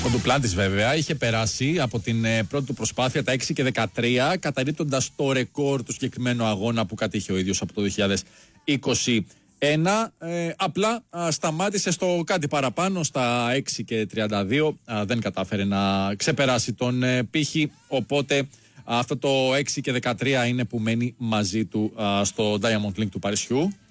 Ο Ντουπλάντης βέβαια είχε περάσει από την πρώτη του προσπάθεια τα 6 και 13, καταρρίπτοντας το ρεκόρ του συγκεκριμένου αγώνα που κατήχε ο ίδιος από το 2021. Απλά σταμάτησε στο κάτι παραπάνω, στα 6 και 32, δεν κατάφερε να ξεπεράσει τον πύχη, οπότε αυτό το 6 και 13 είναι που μένει μαζί του στο Diamond League του Παρισιού.